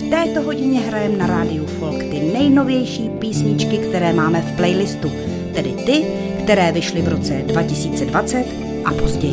V této hodině hrajeme na rádiu Folk ty nejnovější písničky, které máme v playlistu, tedy ty, které vyšly v roce 2020 a později.